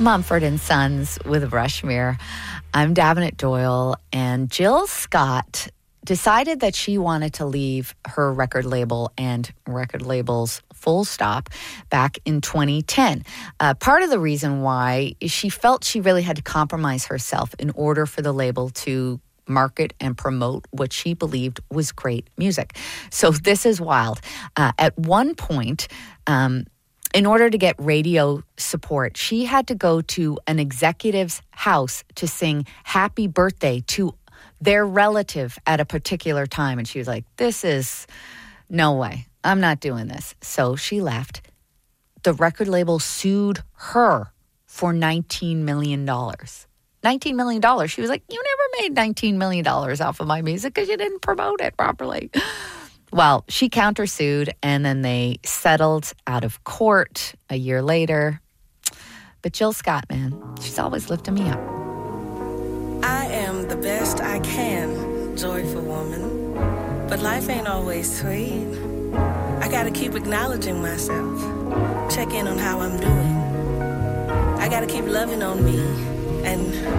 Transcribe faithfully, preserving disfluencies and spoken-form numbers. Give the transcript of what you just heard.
Mumford and Sons with Rushmere. I'm Davenant Doyle, and Jill Scott decided that she wanted to leave her record label and record labels full stop back in twenty ten. Uh, part of the reason why is she felt she really had to compromise herself in order for the label to market and promote what she believed was great music. So this is wild. Uh, at one point, um, in order to get radio support, she had to go to an executive's house to sing happy birthday to their relative at a particular time. And she was like, this is no way. I'm not doing this. So she left. The record label sued her for nineteen million dollars. nineteen million dollars. She was like, you never made nineteen million dollars off of my music because you didn't promote it properly. Well, she countersued, and then they settled out of court a year later. But Jill Scott, man, she's always lifting me up. I am the best I can, joyful woman. But life ain't always sweet. I gotta keep acknowledging myself. Check in on how I'm doing. I gotta keep loving on me and